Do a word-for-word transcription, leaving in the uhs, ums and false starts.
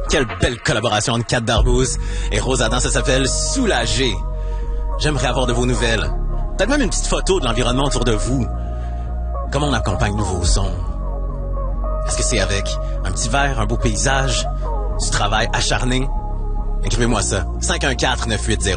Quelle belle collaboration entre Kat Darbouze et Rose Adam, ça s'appelle Soulagé. J'aimerais avoir de vos nouvelles. Peut-être même une petite photo de l'environnement autour de vous. Comment on accompagne nouveaux sons? Est-ce que c'est avec un petit verre, un beau paysage, du travail acharné? Écrivez-moi ça. cinq un quatre neuf huit zéro